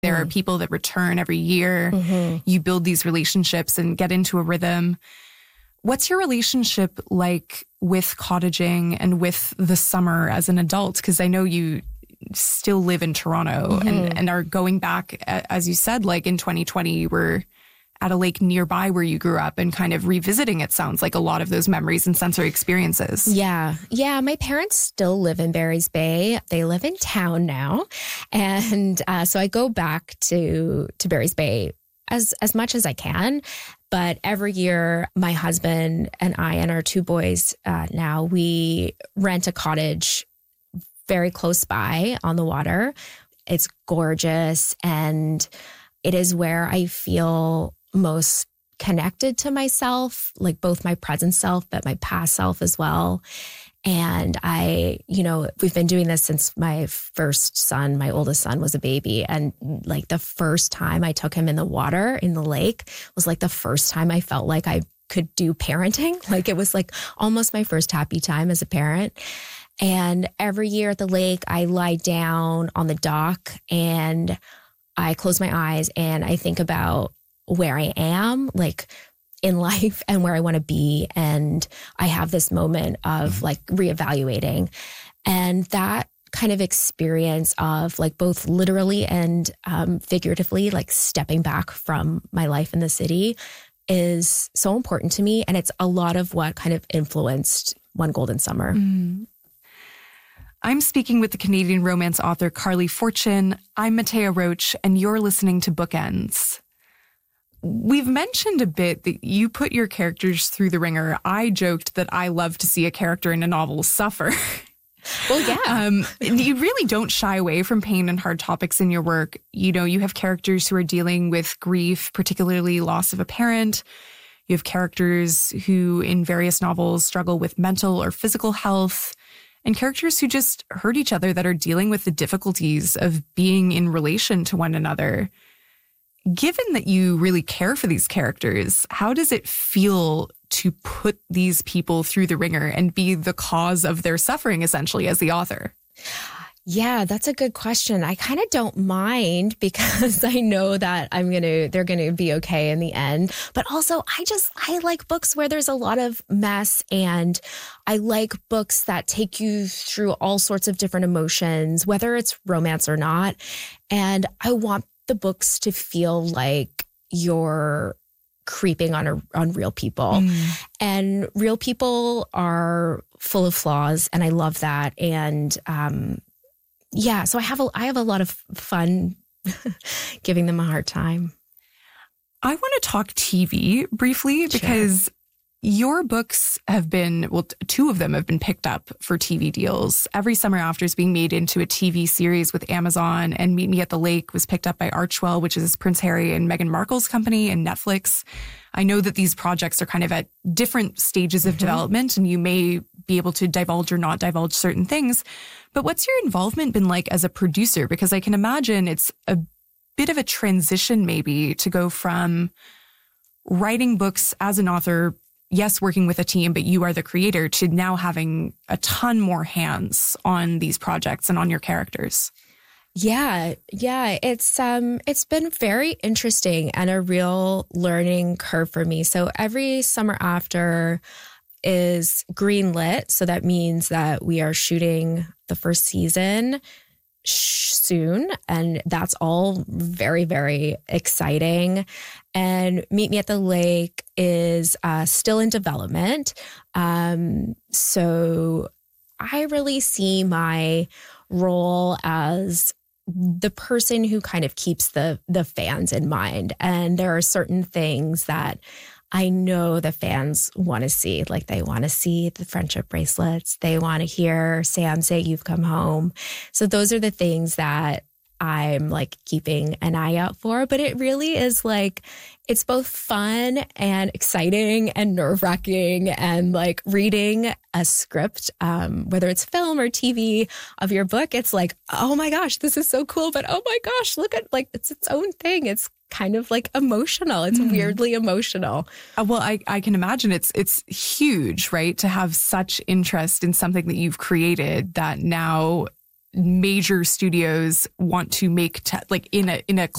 there are people that return every year. You build these relationships and get into a rhythm. What's your relationship like with cottaging and with the summer as an adult? Because I know you still live in Toronto and are going back, as you said, like in 2020, you were at a lake nearby where you grew up and kind of revisiting, it sounds like, a lot of those memories and sensory experiences. Yeah. My parents still live in Barry's Bay. They live in town now. And so I go back to Barry's Bay as much as I can. But every year, my husband and I and our 2 boys now, we rent a cottage very close by on the water. It's gorgeous, and it is where I feel most connected to myself, like both my present self, but my past self as well. And we've been doing this since my first son, my oldest son, was a baby. And like the first time I took him in the water, in the lake, was like the first time I felt like I could do parenting. Like it was like almost my first happy time as a parent. And every year at the lake, I lie down on the dock and I close my eyes and I think about where I am, like in life, and where I want to be. And I have this moment of like reevaluating. And that kind of experience of like both literally and figuratively, like stepping back from my life in the city is so important to me. And it's a lot of what kind of influenced One Golden Summer. I'm speaking with the Canadian romance author Carly Fortune. I'm Matea Roach, and you're listening to Bookends. We've mentioned a bit that you put your characters through the ringer. I joked that I love to see a character in a novel suffer. Well, yeah. You really don't shy away from pain and hard topics in your work. You know, you have characters who are dealing with grief, particularly loss of a parent. You have characters who in various novels struggle with mental or physical health, and characters who just hurt each other that are dealing with the difficulties of being in relation to one another. Given that you really care for these characters, how does it feel to put these people through the ringer and be the cause of their suffering, essentially, as the author? Yeah, that's a good question. I kind of don't mind because I know that they're going to be okay in the end. But also I like books where there's a lot of mess, and I like books that take you through all sorts of different emotions, whether it's romance or not. And I want the books to feel like you're creeping on real people. And real people are full of flaws, and I love that. And so I have a lot of fun giving them a hard time. I want to talk TV briefly because your books have been, 2 of them have been picked up for TV deals. Every Summer After is being made into a TV series with Amazon, and Meet Me at the Lake was picked up by Archwell, which is Prince Harry and Meghan Markle's company, and Netflix. I know that these projects are kind of at different stages of development, and you may be able to divulge or not divulge certain things. But what's your involvement been like as a producer? Because I can imagine it's a bit of a transition maybe to go from writing books as an author, yes, working with a team, but you are the creator, to now having a ton more hands on these projects and on your characters. Yeah. It's been very interesting and a real learning curve for me. So every Summer After is greenlit. So that means that we are shooting the first season soon. And that's all very, very exciting. And Meet Me at the Lake is still in development. So I really see my role as the person who kind of keeps the fans in mind. And there are certain things that I know the fans want to see. Like they want to see the friendship bracelets. They want to hear Sam say, "You've come home." So those are the things that I'm like keeping an eye out for. But it really is like, it's both fun and exciting and nerve-wracking, and like reading a script, whether it's film or TV of your book, it's like, oh my gosh, this is so cool. But oh my gosh, look at, like, it's its own thing. It's kind of like emotional. It's weirdly emotional. Well, I can imagine it's huge, right? To have such interest in something that you've created that now major studios want to make like in a